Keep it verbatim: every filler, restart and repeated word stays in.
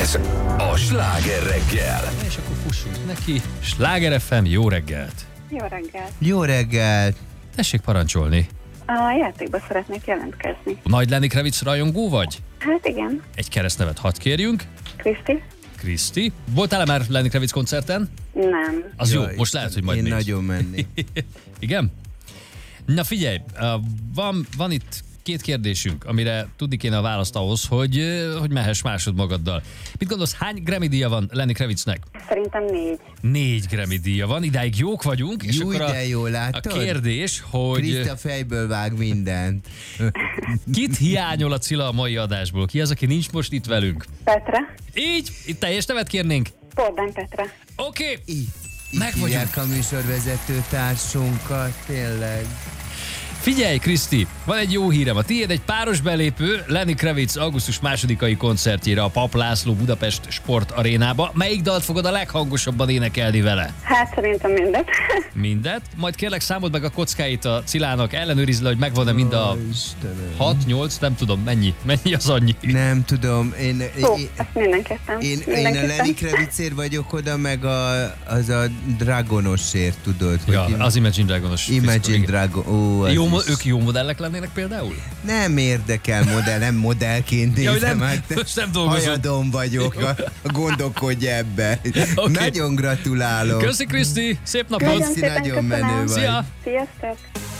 Ez a Sláger reggel. És akkor fussunk neki. Sláger ef em, jó reggelt! Jó reggelt! Jó reggelt! Tessék parancsolni. A játékba szeretnék jelentkezni. Nagy Lenny Kravitz rajongó vagy? Hát igen. Egy keresztnevet hadd kérjünk. Kriszti? Kriszti. Voltál-e már Lenny Kravitz koncerten? Nem. Az Jaj, jó, most lehet, hogy majd Én mész. nagyon mennék. Igen? Na figyelj, van, van itt két kérdésünk, amire tudni kéne a választ ahhoz, hogy, hogy mehess másod magaddal. Mit gondolsz, hány Grammy-díja van Lenny Kravitznek? Szerintem négy. Négy Grammy-díja van, idáig jók vagyunk, és Júj, akkor a, de jól a látod? kérdés, hogy Kriszta fejből vág mindent. kit hiányol a Cilla a mai adásból? Ki az, aki nincs most itt velünk? Petra? Így, itt teljes nevet kérnénk? Pordán Petra. Oké, okay. Így, Meg így vagyunk. hívják a műsorvezető társunkat, tényleg. Figyelj, Kriszti, van egy jó hírem. A tiéd egy páros belépő Lenny Kravitz augusztus másodikai koncertjére a Papp László Budapest Sport Arénába. Melyik dalt fogod a leghangosabban énekelni vele? Hát szerintem mindet. Mindet. Majd kérlek számold meg a kockáit a Cilának, ellenőrizd le, hogy megvan-e mind a Ó, Istenem. hat nyolc, nem tudom mennyi. Mennyi az annyi. Nem tudom, én, Ó, én, ezt mindenképpen. én, én a mindenképpen. Lenny Kravitzért vagyok oda, meg a, az a Dragonosért, tudod? Ja, hogy az Imagine Dragonos. Imagine Igen. Dragon. Ó, az Jó, mo- is. ők jó modellek lennének például? Nem érdekel modell, nem modellként Ja, hogy nézem, nem- hát most nem dolgozom. hajadon vagyok, a, a gondolkodj ebbe. Oké. Nagyon gratulálok. Köszi, Kriszti! Szép napot! Nagyon Kriszti, szépen nagyon köszönöm. menő vagy. Szia! Sziasztok!